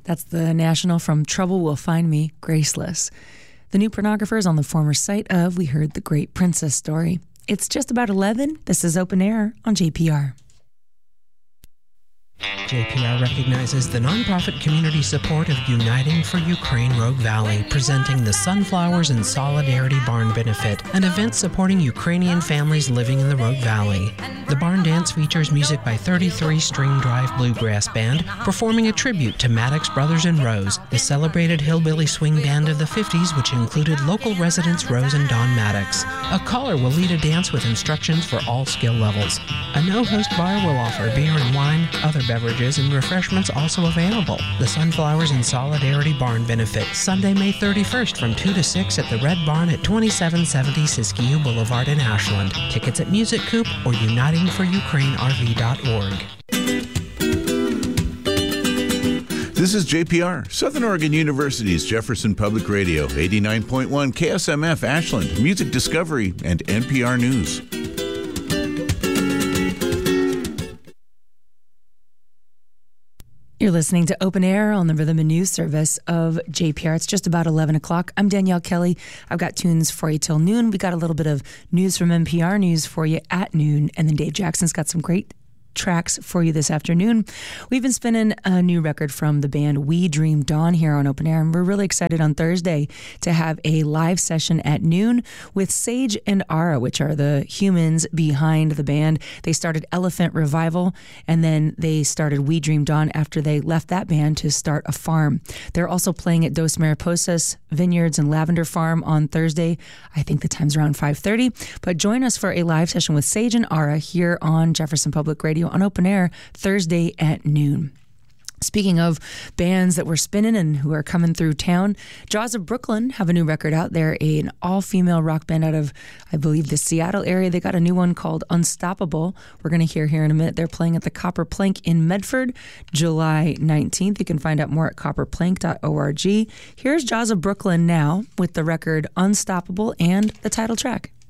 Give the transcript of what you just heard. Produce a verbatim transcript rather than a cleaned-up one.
That's the National from Trouble Will Find Me, Graceless. The New Pornographers on the former site of We Heard the Great Princess Story. It's just about eleven. This is Open Air on J P R. J P R recognizes the nonprofit community support of Uniting for Ukraine Rogue Valley, presenting the Sunflowers in Solidarity Barn Benefit, an event supporting Ukrainian families living in the Rogue Valley. The barn dance features music by thirty-three String Drive Bluegrass Band, performing a tribute to Maddox Brothers and Rose, the celebrated hillbilly swing band of the fifties, which included local residents Rose and Don Maddox. A caller will lead a dance with instructions for all skill levels. A no-host bar will offer beer and wine, other beverages and refreshments also available. The Sunflowers in Solidarity Barn Benefit, Sunday, May thirty-first from two to six at the Red Barn at twenty-seven seventy Siskiyou Boulevard in Ashland. Tickets at Music Coop or uniting for ukraine r v dot org. This is J P R, Southern Oregon University's Jefferson Public Radio, eighty-nine point one K S M F Ashland, Music Discovery, and N P R News. You're listening to Open Air on the Rhythm and News service of J P R. It's just about eleven o'clock. I'm Danielle Kelly. I've got tunes for you till noon. We got a little bit of news from N P R News for you at noon. And then Dave Jackson's got some great tracks for you this afternoon. We've been spinning a new record from the band We Dream Dawn here on Open Air, and we're really excited on Thursday to have a live session at noon with Sage and Ara, which are the humans behind the band. They started Elephant Revival, and then they started We Dream Dawn after they left that band to start a farm. They're also playing at Dos Mariposas Vineyards and Lavender Farm on Thursday. I think the time's around five thirty, but join us for a live session with Sage and Ara here on Jefferson Public Radio on Open Air Thursday at noon. Speaking of bands that were spinning and who are coming through town, Jaws of Brooklyn have a new record out there, an all-female rock band out of, I believe, the Seattle area. They got a new one called Unstoppable. We're going to hear here in a minute. They're playing at the Copper Plank in Medford, July nineteenth. You can find out more at copper plank dot org. Here's Jaws of Brooklyn now with the record Unstoppable and the title track.